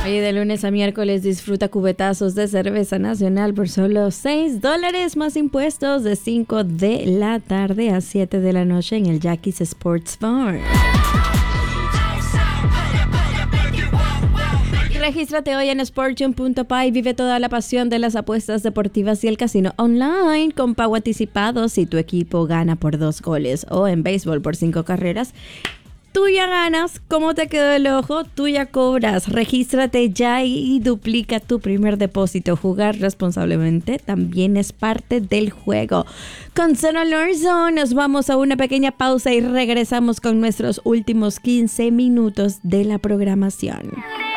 Y de lunes a miércoles disfruta cubetazos de cerveza nacional por solo $6 más impuestos de 5 de la tarde a 7 de la noche en el Jackie's Sports Bar. Regístrate hoy en sportune.pa y vive toda la pasión de las apuestas deportivas y el casino online con pago anticipado si tu equipo gana por 2 goles o en béisbol por 5 carreras. Tú ya ganas, ¿cómo te quedó el ojo? Tú ya cobras. Regístrate ya y duplica tu primer depósito. Jugar responsablemente también es parte del juego. Con San Alonso nos vamos a una pequeña pausa y regresamos con nuestros últimos 15 minutos de la programación.